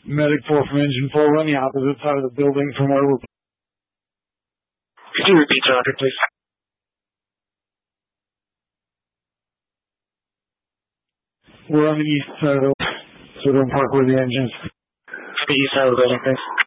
Medic 4 from Engine 4, we're on the opposite side of the building from where we're... Could you repeat your order, please? We're on the east side of the... So don't park where the engine's... The east side of the building, please.